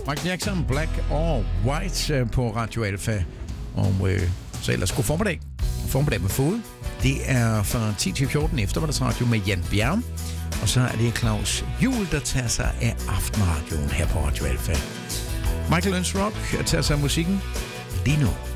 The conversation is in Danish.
Michael Jackson, Black or White på Radio Alfa. Og så ellers god formiddag. Formiddag med fod. Det er fra 10 til 14 eftermiddagsradio med Jan Bjerg. Og så er det Claus Juhl, der tager sig af aftenradioen her på Radio Alfa. Michael Øns Rock tager sig af musikken lige nu.